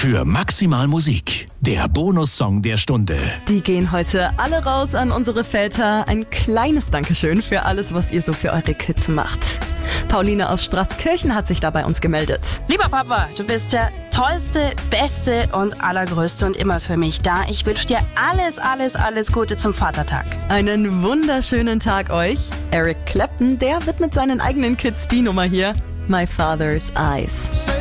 für Maximal Musik, der Bonussong der Stunde. Die gehen heute alle raus an unsere Väter. Ein kleines Dankeschön für alles, was ihr so für eure Kids macht. Pauline aus Straßkirchen hat sich da bei uns gemeldet. Lieber Papa, du bist der tollste, beste und allergrößte und immer für mich da. Ich wünsche dir alles Gute zum Vatertag. Einen wunderschönen Tag euch. Eric Clapton, der widmet seinen eigenen Kids die Nummer hier. My Father's Eyes.